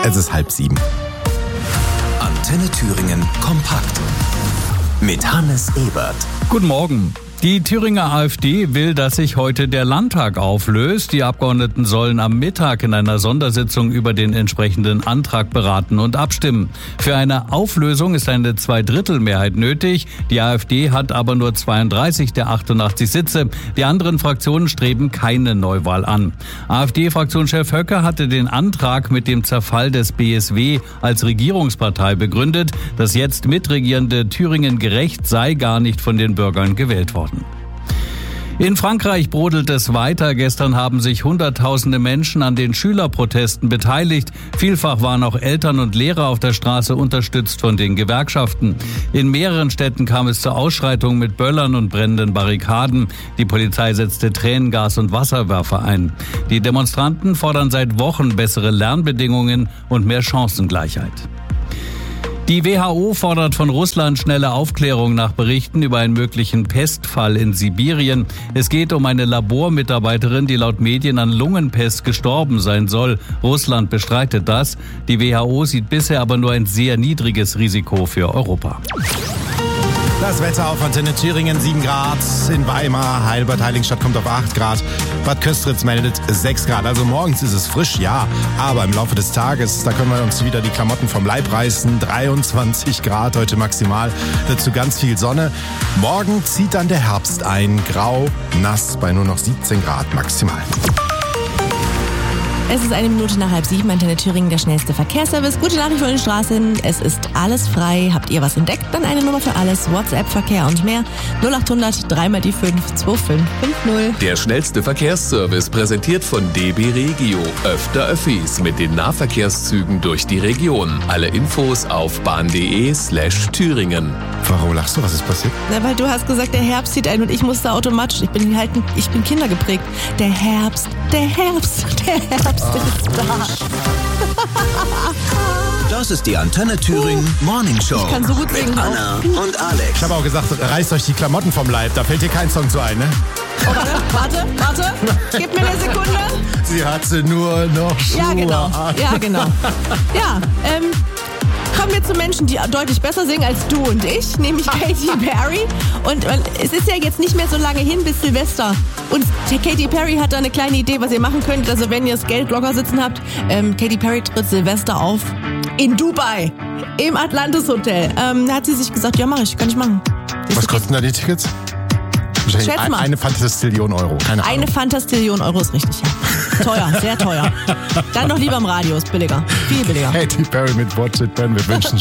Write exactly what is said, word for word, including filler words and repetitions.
Es ist halb sieben. Antenne Thüringen kompakt mit Hannes Ebert. Guten Morgen. Die Thüringer AfD will, dass sich heute der Landtag auflöst. Die Abgeordneten sollen am Mittag in einer Sondersitzung über den entsprechenden Antrag beraten und abstimmen. Für eine Auflösung ist eine Zweidrittelmehrheit nötig. Die AfD hat aber nur zweiunddreißig der achtundachtzig Sitze. Die anderen Fraktionen streben keine Neuwahl an. AfD-Fraktionschef Höcke hatte den Antrag mit dem Zerfall des B S W als Regierungspartei begründet. Das jetzt mitregierende Thüringen Gerecht sei gar nicht von den Bürgern gewählt worden. In Frankreich brodelt es weiter. Gestern haben sich Hunderttausende Menschen an den Schülerprotesten beteiligt. Vielfach waren auch Eltern und Lehrer auf der Straße, unterstützt von den Gewerkschaften. In mehreren Städten kam es zu Ausschreitungen mit Böllern und brennenden Barrikaden. Die Polizei setzte Tränengas und Wasserwerfer ein. Die Demonstranten fordern seit Wochen bessere Lernbedingungen und mehr Chancengleichheit. Die W H O fordert von Russland schnelle Aufklärung nach Berichten über einen möglichen Pestfall in Sibirien. Es geht um eine Labormitarbeiterin, die laut Medien an Lungenpest gestorben sein soll. Russland bestreitet das. Die W H O sieht bisher aber nur ein sehr niedriges Risiko für Europa. Das Wetter auf Antenne Thüringen, sieben Grad. In Weimar, Heidelberg, Heiligenstadt kommt auf acht Grad. Bad Köstritz meldet sechs Grad. Also morgens ist es frisch, ja. Aber im Laufe des Tages, da können wir uns wieder die Klamotten vom Leib reißen. dreiundzwanzig Grad heute maximal. Dazu ganz viel Sonne. Morgen zieht dann der Herbst ein. Grau, nass bei nur noch siebzehn Grad maximal. Es ist eine Minute nach halb sieben, Antenne Thüringen, der schnellste Verkehrsservice. Gute Nachricht von den Straßen, es ist alles frei. Habt ihr was entdeckt? Dann eine Nummer für alles, WhatsApp, Verkehr und mehr. null acht hundert drei mal die fünf zwei fünf fünf null. Der schnellste Verkehrsservice präsentiert von D B Regio. Öfter Öffis mit den Nahverkehrszügen durch die Region. Alle Infos auf bahn.de slash Thüringen. Warum lachst du? Was ist passiert? Na, weil du hast gesagt, der Herbst zieht ein und ich musste automatisch, ich bin halt, ich bin kindergeprägt. Der Herbst, der Herbst, der Herbst ist da. Das ist die Antenne Thüringen Morning Show. Ich kann so gut singen. Mit Anna und Alex. Ich habe auch gesagt, reißt euch die Klamotten vom Leib. Da fällt dir kein Song zu ein, ne? Oh, warte, warte, warte. Gib mir eine Sekunde. Sie hatte nur noch Schuhe Ja, genau. an. Ja, genau. Ja, ähm... kommen wir zu Menschen, die deutlich besser singen als du und ich, nämlich Katy Perry. Und es ist ja jetzt nicht mehr so lange hin bis Silvester. Und Katy Perry hat da eine kleine Idee, was ihr machen könnt. Also wenn ihr das Geld locker sitzen habt, ähm, Katy Perry tritt Silvester auf in Dubai, im Atlantis Hotel. Ähm, da hat sie sich gesagt, ja mach ich, kann ich machen. Das Was kosten da die Tickets? Wahrscheinlich Schätz mal. Eine Fantastillion Euro. Keine Ahnung. Eine Fantastillion Euro ist richtig, ja. Teuer, sehr teuer. Dann doch lieber im Radio, ist billiger. Viel billiger. Katy Perry mit Watch It Burn. Wir wünschen